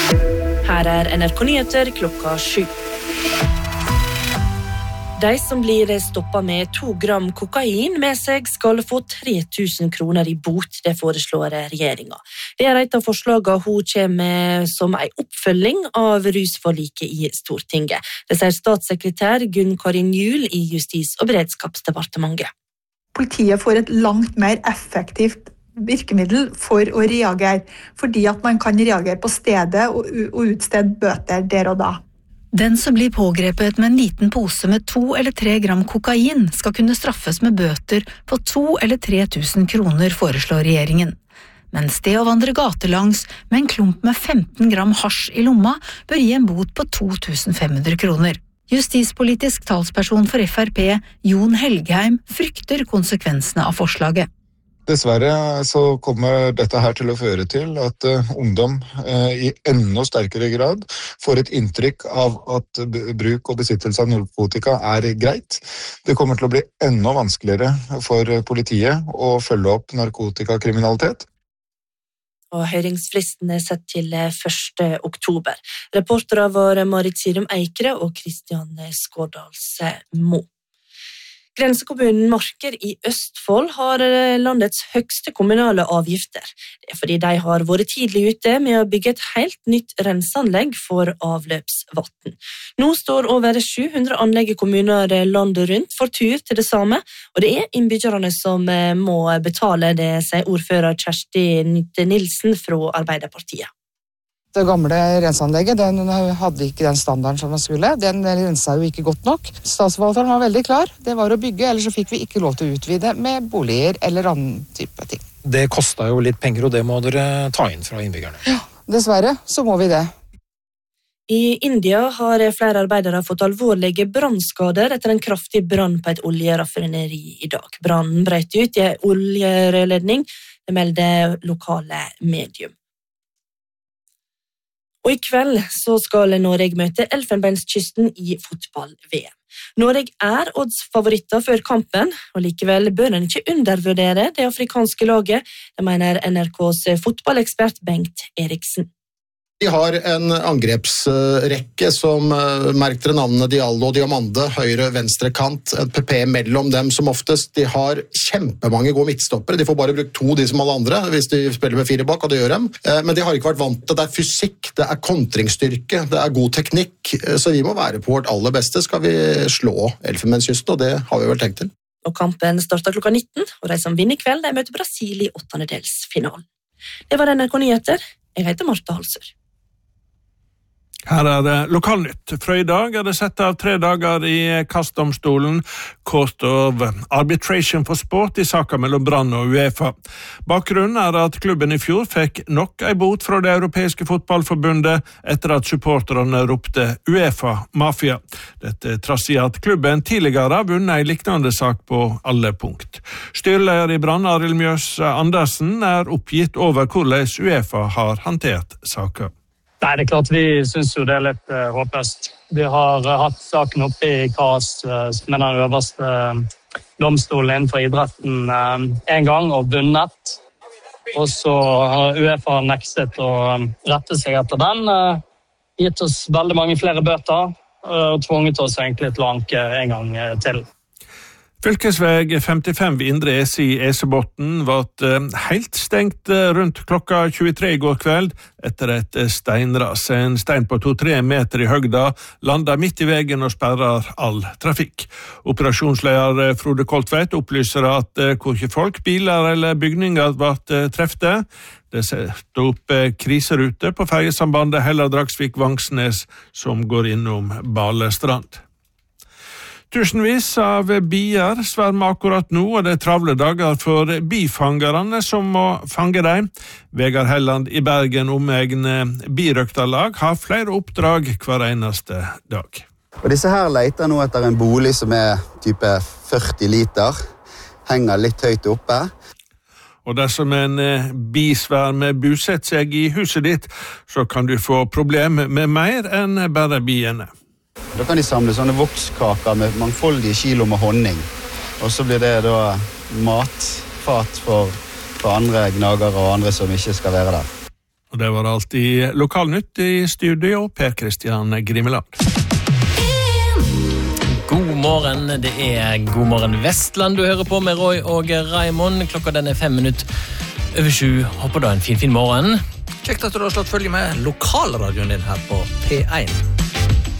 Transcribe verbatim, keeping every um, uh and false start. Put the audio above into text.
Her er N R K Nyheter klokka sju. De som blir stoppet med to gram kokain med seg skal få tre tusen kroner i bot, det foreslår regjeringen. Det er et av forslagene hun kommer med som en oppfølging av rusforliket i Stortinget. Det sier statssekretær Gunn Karin Juel i Justis- og beredskapsdepartementet. Politiet får et langt mer effektivt virkemiddel for å reagere, fordi at man kan reagere på stedet og, og utstede bøter der og da. Den som blir pågrepet med en liten pose med to eller tre gram kokain skal kunne straffes med bøter på to eller tre tusen kroner, foreslår regjeringen. Mens det å vandre gatelangs med en klump med femten gram hasj i lomma bør gi en bot på to tusen fem hundre kroner. Justispolitisk talsperson for F R P, Jon Helgheim, frykter konsekvensene av forslaget. Dessverre så kommer dette her til å føre til at uh, ungdom uh, i enda sterkere grad får et inntrykk av at bruk og besittelse av narkotika er greit. Det kommer til å bli enda vanskeligere for politiet å følge opp narkotikakriminalitet. Og høringsfristen er sett til første oktober. Reportere var Marit Sirum Eikre og Kristian Skårdals Mo. Grensekommunen Marker i Østfold har landets høgste kommunale avgifter. Det er fordi de har vært tidlig ute med å bygge et helt nytt renseanlegg for avløpsvann. Nå står over sju hundre anlegg i kommuner landet rundt for tur til det samme, og det er innbyggerne som må betale det, sier ordfører Kjersti Nytte Nilsen fra Arbeiderpartiet. Det gamle renseanlegget, den hadde ikke den standarden som den skulle. Den renset jo ikke godt nok. Statsforvalteren var veldig klar. Det var å bygge, ellers så fikk vi ikke lov til å utvide med boliger eller annen type ting. Det kostet jo litt penger, og det må dere ta inn fra innbyggerne. Ja, dessverre så må vi det. I India har flere arbeidere fått alvorlige brannskader etter en kraftig brann på et oljeraffineri i dag. Brannen brøt ut i en oljerørledning, det melder lokale medium. Og i kveld så skal Norge møte Elfenbenskysten i fotball-V M. Norge er oddsfavoritter før kampen, og likevel bør en ikke undervurdere det afrikanske laget, det mener N R K's fotballekspert Bengt Eriksen. De har en angrepsrekke som merker navnene Diallo og Diamande, høyre, venstre kant, et P P mellom dem som oftest. De har kjempemange gode midtstoppere, de får bare brukt to, de som alle andre, hvis de spiller med fire bak, og det gjør dem. Men de har ikke vært vant til, det er fysikk, det er kontringsstyrke, det er god teknikk, så vi må være på vårt aller beste, skal vi slå Elfenbenskysten, og det har vi vel tenkt til. Og kampen starter klokka nitten, og de som vinner i kveld, de møter Brasil i åttendedelsfinalen. Det var N R K Nyheter, jeg heter Martha Halsør. Her er det lokalnytt. Fra i dag er det sett av tre dager i kastdomstolen Court of Arbitration for Sport i saken mellom Brann og UEFA. Bakgrunnen er at klubben i fjor fikk nok en bot fra det europeiske fotballforbundet etter at supporterne ropte UEFA-mafia. Dette trass i at klubben tidligere har vunnet en lignende sak på alle punkt. Styreleder i Brann, Arild Mjøs Andersen, er oppgitt over hvordan UEFA har håndtert saken. Nei, det er klart vi synes jo det er litt uh, håpløst. Vi har uh, hatt saken oppe i K A S, uh, med den øverste uh, domstolen innenfor idretten uh, en gang og vunnet. Og så har UEFA nektet å um, rette seg etter den, uh, gitt oss veldig mange flere bøter uh, og tvunget oss egentlig til å anke en gang uh, til. Fylkesveg femtifem ved Indre Esi i Esebotn var helt stengt rundt klokka tjuetre i går kveld etter et steinras. En stein på to-tre meter i høgda landet midt i veien og sperrer all trafikk. Operasjonsleder Frode Koltveit opplyser at hverken folk, biler eller bygninger ble trefte. Det setter opp kriserute på fergesambandet Hella-Dragsvik-Vangsnes som går innom Balestrand. Tusenvis av bier svermer akkurat nå, og det er travle dager for bifangerne som må fange dem. Vegard Helland i Bergen omegne birøkterlag har flere oppdrag hver eneste dag. Og disse her leter nå etter en bolig som er type førti liter, henger litt høyt oppe. Og dersom en bisverme bosetter seg i huset ditt, så kan du få problem med mer enn bare biene. Da kan de samle sånne vokskaker med mangfoldige kilo med honning. Og så blir det da matfat for, for andre gnagere og andre som ikke skal være der. Og det var alt i Lokalnytt i studio, Per Kristian Grimeland. God morgen, det er God morgen Vestland du hører på med Roy og Raimond. Klokka den er fem minutter over sju. Håper du har en fin, fin morgen. Kjekt at du har slått følge med lokalradioen din her på P en.